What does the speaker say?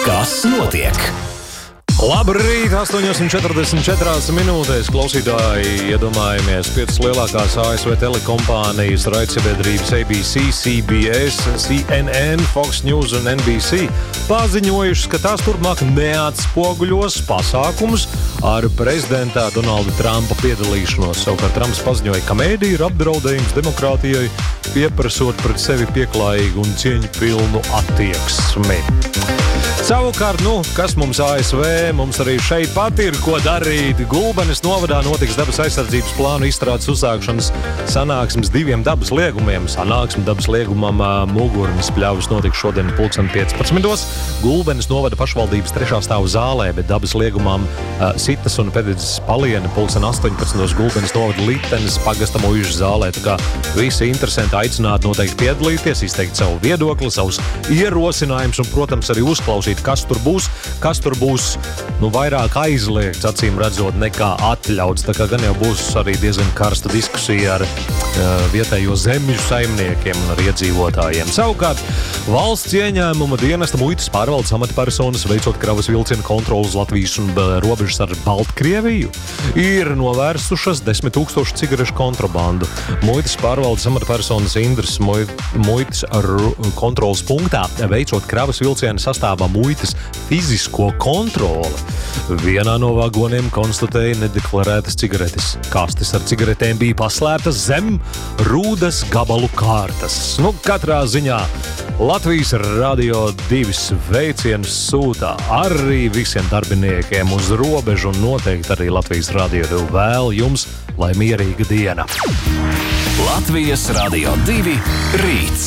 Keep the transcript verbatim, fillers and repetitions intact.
Kas notiek? Labrīt, astoņos četrdesmit četrās minūtēs, klausītāji, iedomājamies piecas lielākās A S V telekompānijas raidsabiedrības A B C, C B S, C N N, Fox News un N B C paziņojušas, ka tās turpmāk neatspoguļos pasākumus ar prezidenta Donalda Trumpa piedalīšanos. Savukārt Trumps paziņoja, ka mēdī ir apdraudējums demokrātijai, pieprasot pret sevi pieklājīgu un cieņu pilnu attieksmi. Savukārt, nu, kas mums A S V, mums arī šeit pat ir ko darīt. Gulbenes novadā notiks dabas aizsardzības plānu izstrādes uzsākšanas sanāksmes diviem dabas liegumiem. Sanāksme dabas liegumam Mugurnes pļavas notiks šodien pulksten piecpadsmitos. Gulbenes novada pašvaldības trešā stāva zālē, bet dabas liegumam uh, Sitas un Pēdedzes paliena pulksten astoņpadsmitos Gulbenes novada Litenes pagasta muižas zālē. Tā kā visi interesanti aicināti noteikti piedalīties, izteikt savu viedokli, savus ierosinājumus un, protams, arī uzklausīt, kas tur būs, kas tur būs, nu, vairāk aizliegts, acīm redzot, nekā atļauts. Tā kā gan jau būs arī diezgan karsta diskusija ar uh, vietējo zemju saimniekiem un ar iedzīvotājiem. Savukārt, valsts ieņēmuma dienesta muitas pārvaldes amatpersonas veicot kravas vilcienu kontrolas Latvijas un robežas ar Baltkrieviju ir novērsušas desmit tūkstošu cigarešu kontrabandu. Muitas pārvaldes amatpersonas Indras muitas kontrolas punktā veicot kravas vilcienu sastāvā muitas fizisko kontroli. Vienā no vagoniem konstatēja nedeklarētas cigaretes. Kastes ar cigaretēm bija paslēptas zem rūdas gabalu kārtas. Nu, katrā ziņā Latvijas Radio divi sveicienus sūta arī visiem darbiniekiem uz robežu un noteikti arī Latvijas Radio divi vēl jums, lai mierīga diena. Latvijas Radio divi rīts.